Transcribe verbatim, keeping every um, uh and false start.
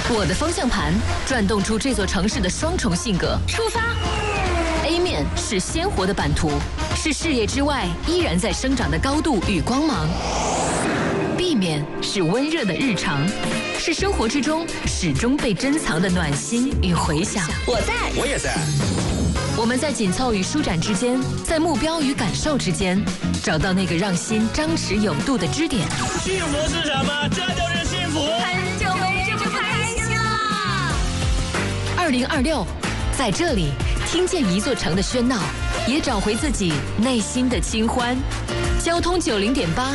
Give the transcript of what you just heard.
我的方向盘转动出这座城市的双重性格。出发 ！A 面是鲜活的版图，是视野之外依然在生长的高度与光芒。B 面是温热的日常，是生活之中始终被珍藏的暖心与回响。 我在， 我也在。 我们在紧凑与舒展之间，在目标与感受之间，找到那个让心张弛有度的支点。 幸福是什么？这就是幸福。 很久没这么开心了。 二零二六，在这里听见一座城的喧闹，也找回自己内心的清欢。交通九零点八。